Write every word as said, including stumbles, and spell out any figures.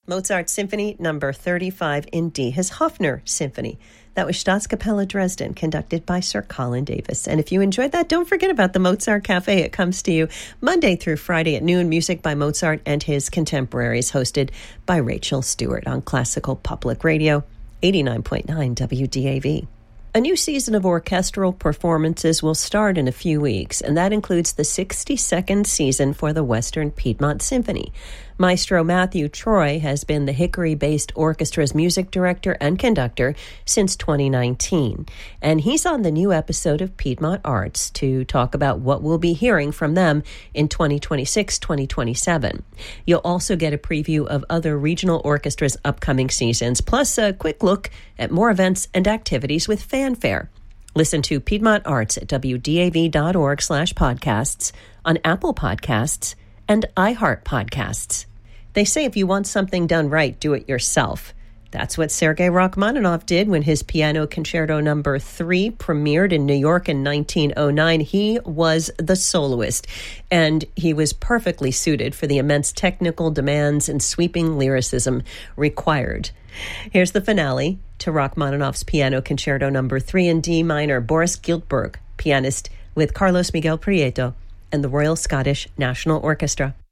Mozart Symphony Number thirty-five in D, his Hofner Symphony. That was Staatskapelle Dresden, conducted by Sir Colin Davis. And if you enjoyed that, don't forget about the Mozart Cafe. It comes to you Monday through Friday at noon. Music by Mozart and his contemporaries, hosted by Rachel Stewart on Classical Public Radio, eighty-nine point nine W D A V. A new season of orchestral performances will start in a few weeks, and that includes the sixty-second season for the Western Piedmont Symphony. Maestro Matthew Troy has been the Hickory-based orchestra's music director and conductor since twenty nineteen, and he's on the new episode of Piedmont Arts to talk about what we'll be hearing from them in twenty twenty-six twenty twenty-seven. You'll also get a preview of other regional orchestras' upcoming seasons, plus a quick look at more events and activities with fanfare. Listen to Piedmont Arts at W D A V dot org slash podcasts on Apple Podcasts and iHeart Podcasts. They say if you want something done right, do it yourself. That's what Sergei Rachmaninoff did when his Piano Concerto Number three premiered in New York in nineteen oh nine. He was the soloist, and he was perfectly suited for the immense technical demands and sweeping lyricism required. Here's the finale to Rachmaninoff's Piano Concerto Number three in D minor. Boris Giltburg, pianist with Carlos Miguel Prieto and the Royal Scottish National Orchestra.